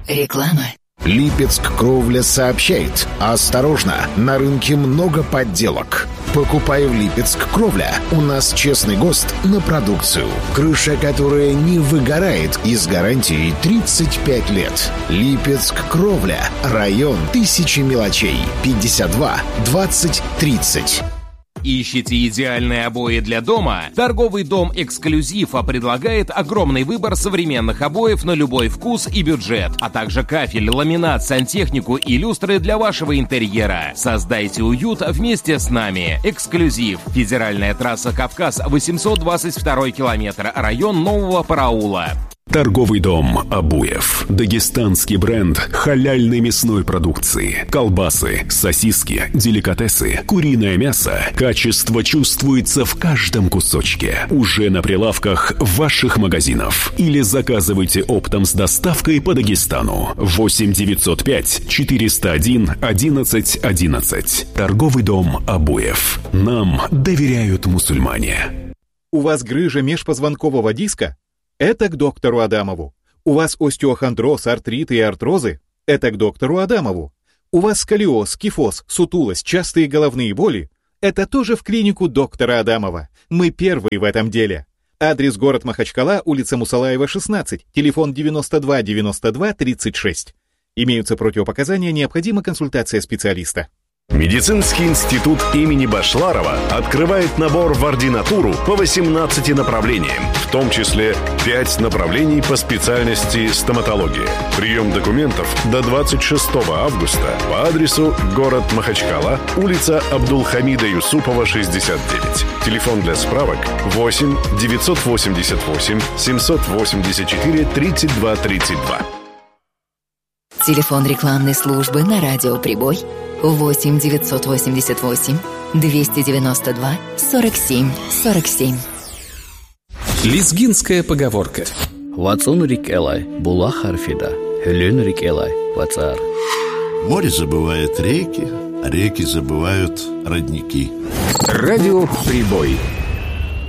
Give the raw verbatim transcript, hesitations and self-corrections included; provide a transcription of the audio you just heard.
Реклама. Липецк Кровля сообщает: осторожно, на рынке много подделок. Покупай в Липецк Кровля. У нас честный ГОСТ на продукцию. Крыша, которая не выгорает, и с гарантией тридцать пять лет. Липецк Кровля. Район Тысячи мелочей. пятьдесят два двадцать тридцать. Ищите идеальные обои для дома? Торговый дом «Эксклюзив» предлагает огромный выбор современных обоев на любой вкус и бюджет, а также кафель, ламинат, сантехнику и люстры для вашего интерьера. Создайте уют вместе с нами. «Эксклюзив». Федеральная трасса «Кавказ», восемьсот двадцать второй километр, район Нового Параула. Торговый дом «Абуев». Дагестанский бренд халяльной мясной продукции. Колбасы, сосиски, деликатесы, куриное мясо. Качество чувствуется в каждом кусочке. Уже на прилавках ваших магазинов. Или заказывайте оптом с доставкой по Дагестану. восемь девятьсот пять четыреста один одиннадцать одиннадцать. Торговый дом «Абуев». Нам доверяют мусульмане. У вас грыжа межпозвонкового диска? Это к доктору Адамову. У вас остеохондроз, артриты и артрозы? Это к доктору Адамову. У вас сколиоз, кифоз, сутулость, частые головные боли? Это тоже в клинику доктора Адамова. Мы первые в этом деле. Адрес: город Махачкала, улица Мусалаева, шестнадцать, телефон девяносто два девяносто два тридцать шесть. Имеются противопоказания, необходима консультация специалиста. Медицинский институт имени Башларова открывает набор в ординатуру по восемнадцати направлениям, в том числе пять направлений по специальности стоматология. Прием документов до двадцать шестого августа по адресу: город Махачкала, улица Абдулхамида Юсупова, шестьдесят девять. Телефон для справок восемь девятьсот восемьдесят восемь семьсот восемьдесят четыре тридцать два тридцать два. Телефон рекламной службы на радио «Прибой» восемь девятьсот восемьдесят восемь двести девяносто два сорок семь сорок семь. Лезгинская поговорка. Ватсон рикелай, була харфида, хелен рикелай, вацар. Море забывает реки, а реки забывают родники. Радио «Прибой».